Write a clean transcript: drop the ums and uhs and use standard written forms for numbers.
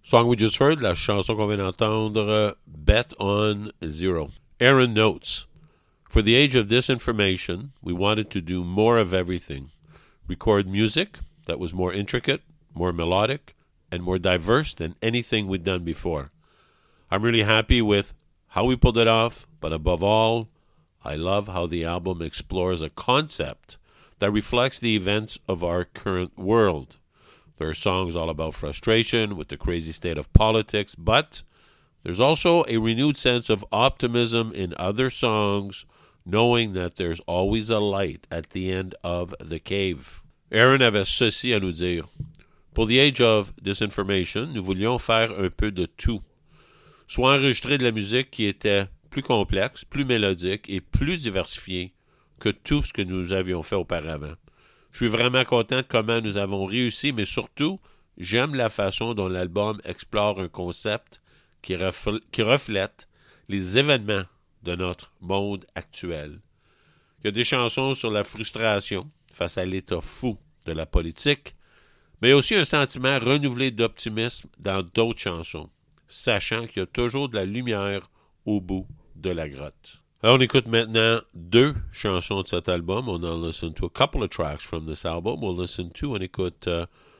Song we just heard, la chanson qu'on vient d'entendre, Bet on Zero. Aaron notes, for the age of disinformation, we wanted to do more of everything. Record music that was more intricate, more melodic, and more diverse than anything we'd done before. I'm really happy with how we pulled it off, but above all, I love how the album explores a concept that reflects the events of our current world. There are songs all about frustration with the crazy state of politics, but there's also a renewed sense of optimism in other songs, knowing that there's always a light at the end of the cave. Aaron avait ceci à nous dire. Pour the age of disinformation, nous voulions faire un peu de tout. Soit enregistrer de la musique qui était plus complexe, plus mélodique et plus diversifiée que tout ce que nous avions fait auparavant. Je suis vraiment content de comment nous avons réussi, mais surtout, j'aime la façon dont l'album explore un concept qui reflète les événements de notre monde actuel. Il y a des chansons sur la frustration face à l'état fou de la politique, mais il y a aussi un sentiment renouvelé d'optimisme dans d'autres chansons, sachant qu'il y a toujours de la lumière au bout de la grotte. Alors, on écoute maintenant deux chansons de cet album. On a listen to a couple of tracks from this album. We'll listen to and écoute